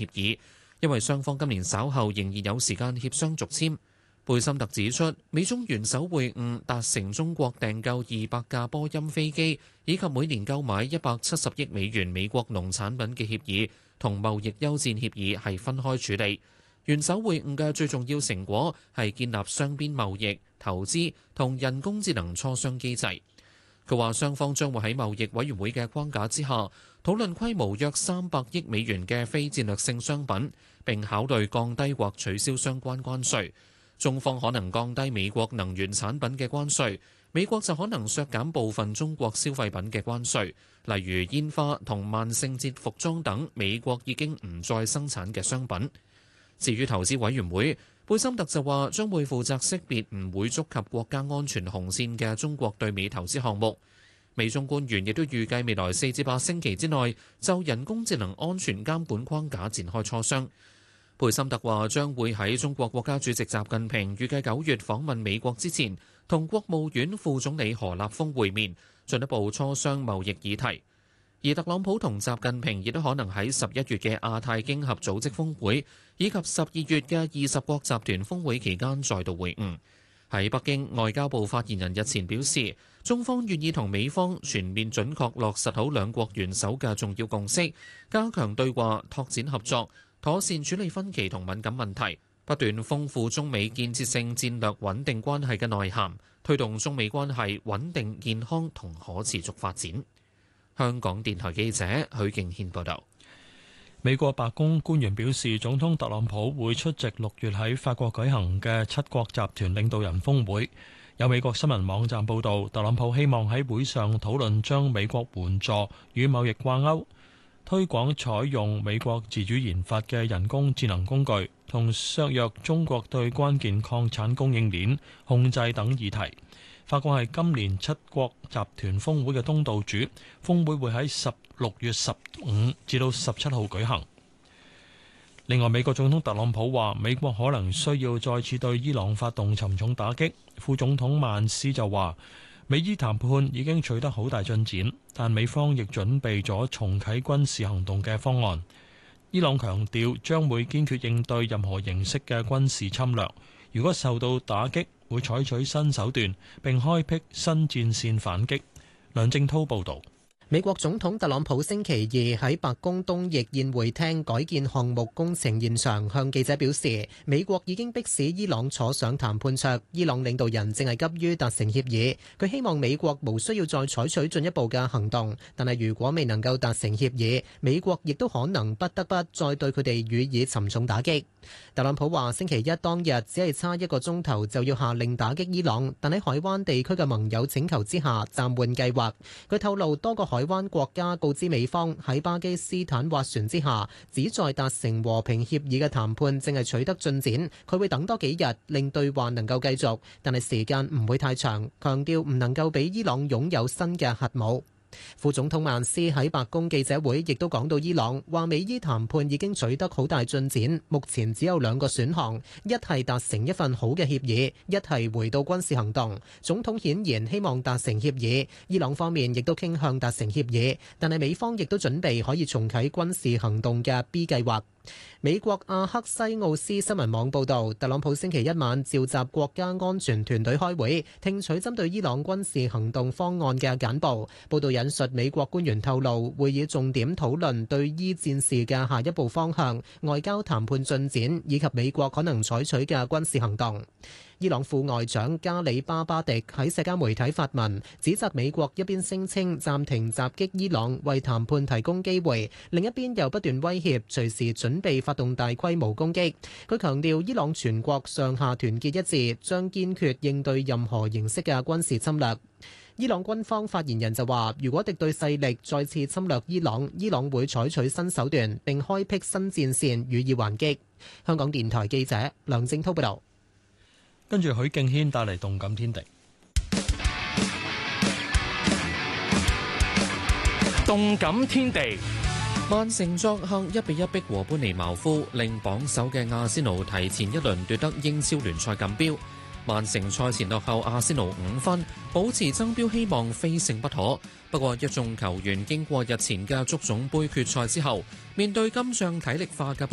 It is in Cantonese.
協議，因為雙方今年稍後仍然有時間協商續簽。貝森特指出，美中元首會晤達成中國訂購200架波音飛機，以及每年購買170億美元美國農產品嘅協議，同貿易休戰協議係分開處理。元首會晤嘅最重要成果係建立雙邊貿易、投資同人工智能磋商機制。佢話雙方將會喺貿易委員會嘅框架之下，討論規模約300億美元嘅非戰略性商品，並考慮降低或取消相關關稅。中方可能降低美國能源產品嘅關稅，美國就可能削減部分中國消費品嘅關稅，例如煙花同萬聖節服裝等美國已經唔再生產嘅商品。至於投資委員會，貝森特就話將會負責識別唔會觸及國家安全紅線嘅中國對美投資項目。美中官員亦都預計未來4至8星期之內就人工智能安全監管框架展開磋商。貝森特話將會喺中國國家主席習近平預計9月訪問美國之前，同國務院副總理何立峰會面，進一步磋商貿易議題。而特朗普同習近平亦都可能喺11月嘅亞太經合組織峰會以及12月嘅20國集團峰會期間再度會晤。喺北京，外交部發言人日前表示，中方願意同美方全面準確落實好兩國元首嘅重要共識，加強對話，拓展合作，妥善處理分歧同敏感問題，不斷豐富中美建設性戰略穩定關係嘅內涵，推動中美關係穩定、健康同可持續發展。香港電台記者許敬軒報道。 美國白宮官員表示，總統特朗普會出席6月喺法國舉行嘅7國集團領導人峰會。有美國新聞網站報道，特朗普希望喺會上討論將美國援助與貿易掛鈎，推廣採用美國自主研發嘅人工智能工具，同削弱中國對關鍵礦產供應鏈控制等議題。法國係今年7國集團峰會嘅東道主，峰會會喺6月15至到17號舉行。另外，美國總統特朗普話，美國可能需要再次對伊朗發動沉重打擊。副總統曼斯就話，美伊談判已經取得好大進展，但美方亦準備咗重啟軍事行動嘅方案。伊朗強調將會堅決應對任何形式嘅軍事侵略，如果受到打擊，會採取新手段並開闢新戰線反擊。梁正滔報導。 美國總統特朗普星期二喺白宮東翼宴會廳改建項目工程現場向記者表示，美國已經迫使伊朗坐上談判桌，伊朗領導人正係急於達成協議。佢希望美國無需要再採取進一步嘅行動，但係如果未能夠達成協議，美國亦都可能不得不再對佢哋予以沉重打擊。特朗普話星期一當日只係差1個鐘頭就要下令打擊伊朗，但喺海灣地區嘅盟友請求之下暫緩計劃。佢透露多個海灣國家告知美方喺巴基斯坦斡旋之下，旨在達成和平協議嘅談判正係取得進展。佢會等多幾日令對話能夠繼續，但係時間唔會太長，強調唔能夠俾伊朗擁有新嘅核武。副總統曼斯喺白宮記者會亦都講到伊朗，話美伊談判已經取得好大進展，目前只有2個選項，一係達成一份好嘅協議，一係回到軍事行動。總統顯然希望達成協議，伊朗方面亦都傾向達成協議，但係美方亦都準備可以重啟軍事行動嘅 B 計劃。美國阿克西奧斯新聞網報導，特朗普星期一晚召集國家安全團隊開會，聽取針對伊朗軍事行動方案嘅簡報。報導引述美國官員透露，會議重點討論對伊戰事嘅下一步方向、外交談判進展以及美國可能採取嘅軍事行動。伊朗副外長加里巴巴迪喺社交媒體發文，指責美國一邊聲稱暫停襲擊伊朗為談判提供機會，另一邊又不斷威脅隨時準備發動大規模攻擊。佢強調伊朗全國上下團結一致，將堅決應對任何形式嘅軍事侵略。伊朗軍方發言人就話，如果敵對勢力再次侵略伊朗，伊朗會採取新手段並開闢新戰線予以還擊。香港電台記者梁正滔報道。 跟住許敬軒帶嚟動感天地。 動感天地， 曼城作客1-1逼和般尼茅夫，令榜首嘅阿仙奴提前一輪奪得英超聯賽錦標。曼城賽前落後阿仙奴5分，保持爭標希望非勝不可。不過一眾球員經過日前嘅足總杯決賽之後，面對今仗體力化嘅